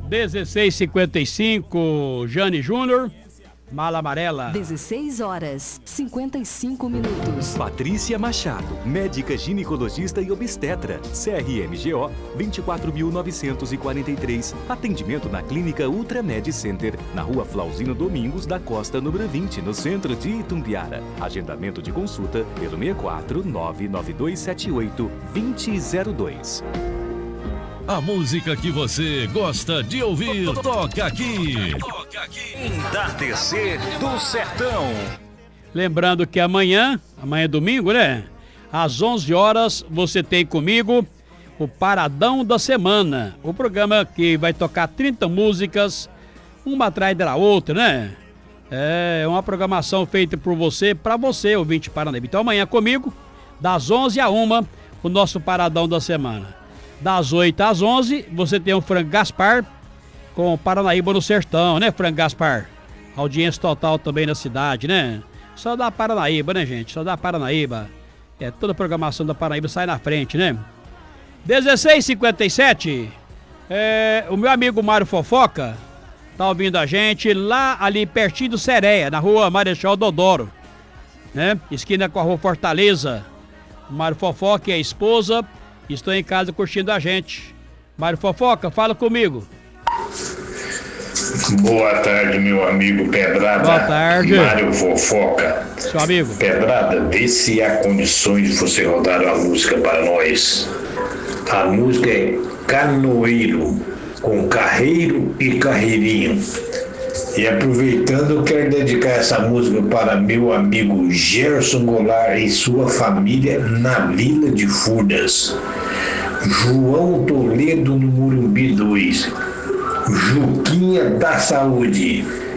16h55, Jane Júnior, Mala Amarela. 16 horas, 55 minutos. Patrícia Machado, médica ginecologista e obstetra. CRMGO 24.943. Atendimento na Clínica Ultramed Center, na Rua Flauzino Domingos da Costa, número 20, no centro de Itumbiara. Agendamento de consulta pelo 64 99278 2002. A música que você gosta de ouvir, toca aqui. Entardecer do Sertão. Lembrando que amanhã é domingo, né? Às 11 horas você tem comigo o Paradão da Semana. O programa que vai tocar 30 músicas, uma atrás da outra, né? É uma programação feita por você, para você, ouvinte Paranaíba. Então amanhã comigo, das 11 à 1, o nosso Paradão da Semana. Das 8 às 11, você tem o Frank Gaspar com o Paranaíba no Sertão, né, Frank Gaspar? Audiência total também na cidade, né? Só da Paranaíba, né, gente? Só da Paranaíba. Toda a programação da Paranaíba sai na frente, né? 16h57, o meu amigo Mário Fofoca tá ouvindo a gente lá ali pertinho do Sereia, na rua Marechal Dodoro, né? Esquina com a rua Fortaleza. O Mário Fofoca e a esposa estão em casa curtindo a gente. Mário Fofoca, fala comigo. Boa tarde, meu amigo Pedrada. Boa tarde. Mário Fofoca. Seu amigo. Pedrada, vê se há condições de você rodar uma música para nós. A música é Canoeiro, com Carreiro e Carreirinho. E aproveitando, eu quero dedicar essa música para meu amigo Gerson Goulart e sua família na Vila de Furnas. João Toledo no Morumbi 2. Juquinha da Saúde.